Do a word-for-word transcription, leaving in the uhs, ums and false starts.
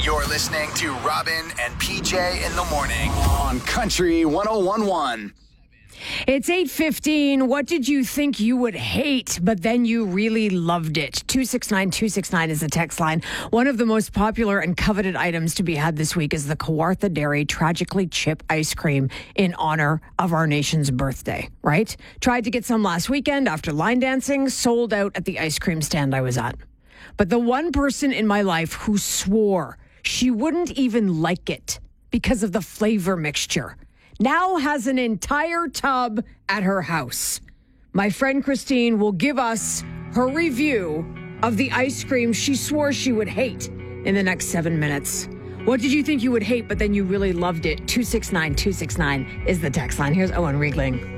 You're listening to Robin and P J in the morning on Country one oh one point one. It's eight fifteen. What did you think you would hate, but then you really loved it? two six nine two six nine is the text line. One of the most popular and coveted items to be had this week is the Kawartha Dairy Tragically Chip ice cream in honor of our nation's birthday, right? Tried to get some last weekend after line dancing, sold out at the ice cream stand I was at. But the one person in my life who swore she wouldn't even like it because of the flavor mixture now has an entire tub at her house. My friend Christine will give us her review of the ice cream she swore she would hate in the next seven minutes. What did you think you would hate, but then you really loved it? two six nine two six nine is the text line. Here's Owen Riegling.